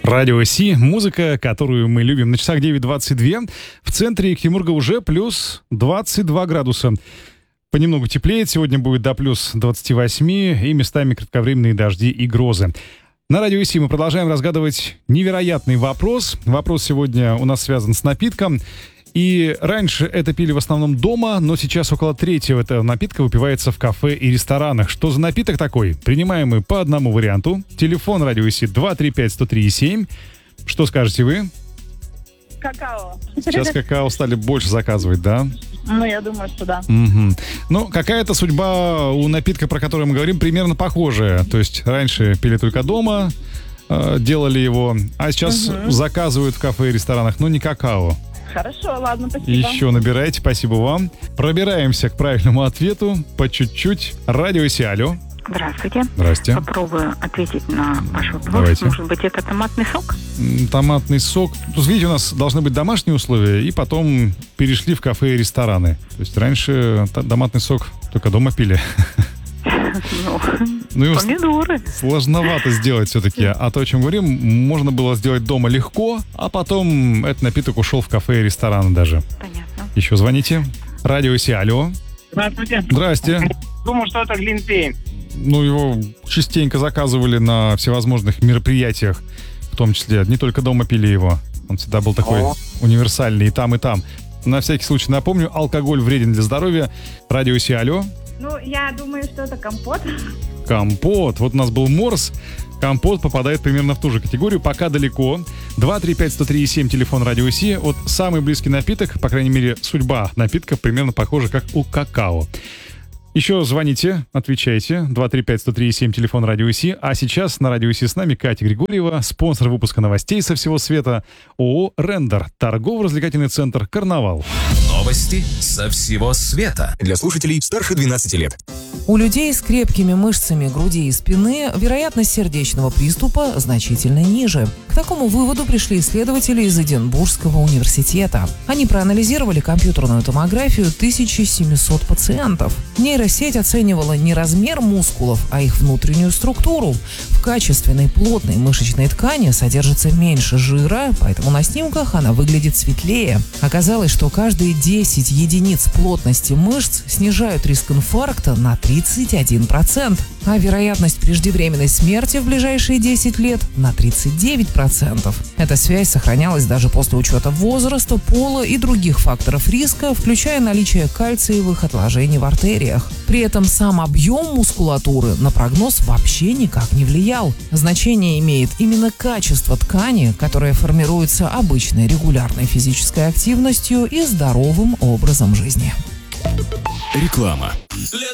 Радио Си, музыка, которую мы любим. На часах 9:22. В центре Екатеринбурга уже плюс 22 градуса. Понемногу теплеет. Сегодня будет до плюс 28 и местами кратковременные дожди и грозы. На Радио Си мы продолжаем разгадывать невероятный вопрос. Вопрос сегодня у нас связан с напитком. И раньше это пили в основном дома, но сейчас около третьего этого напитка выпивается в кафе и ресторанах. Что за напиток такой? Принимаем мы по одному варианту. Телефон Радио Си 235-103-7. Что скажете вы? Какао. Сейчас какао стали больше заказывать, да? Ну, я думаю, что да. Угу. Ну, какая-то судьба у напитка, про который мы говорим, примерно похожая. То есть раньше пили только дома, делали его, а сейчас заказывают в кафе и ресторанах, но не какао. Хорошо, ладно, спасибо. Еще набирайте, спасибо вам. Пробираемся к правильному ответу по чуть-чуть. Радио Си, алло. Здравствуйте. Здрасте. Попробую ответить на ваш вопрос. Давайте. Может быть, это томатный сок? Томатный сок. Тут, видите, у нас должны быть домашние условия, и потом перешли в кафе и рестораны. То есть раньше томатный сок только дома пили. Ну, Помидоры. Сложновато сделать все-таки. А то, о чем говорим, можно было сделать дома легко, а потом этот напиток ушел в кафе и рестораны даже. Понятно. Еще звоните. Радио Си, алло. Здравствуйте. Здрасте. Думаю, что это глинтвейн. Ну, его частенько заказывали на всевозможных мероприятиях, в том числе. Не только дома пили его. Он всегда был такой универсальный и там, и там. На всякий случай напомню, алкоголь вреден для здоровья. Радио Си, алло. Ну, я думаю, что это компот. Компот. Вот у нас был морс. Компот попадает примерно в ту же категорию. Пока далеко. 235-103-7, телефон Радио Си. Вот самый близкий напиток, по крайней мере, судьба напитка примерно похожа, как у какао. Еще звоните, отвечайте. 235-103-7, телефон Радио Си. А сейчас на Радио Си с нами Катя Григорьева, спонсор выпуска новостей со всего света, ООО «Рендер», торгово-развлекательный центр «Карнавал». Новости со всего света. Для слушателей старше 12 лет. У людей с крепкими мышцами груди и спины вероятность сердечного приступа значительно ниже. К такому выводу пришли исследователи из Эдинбургского университета. Они проанализировали компьютерную томографию 1700 пациентов. Нейросеть оценивала не размер мускулов, а их внутреннюю структуру. В качественной плотной мышечной ткани содержится меньше жира, поэтому на снимках она выглядит светлее. Оказалось, что каждые 10 единиц плотности мышц снижают риск инфаркта на 31%, а вероятность преждевременной смерти в ближайшие 10 лет на 39%. Эта связь сохранялась даже после учета возраста, пола и других факторов риска, включая наличие кальциевых отложений в артериях. При этом сам объем мускулатуры на прогноз вообще никак не влиял. Значение имеет именно качество ткани, которое формируется обычной регулярной физической активностью и здоровым образом жизни. Реклама.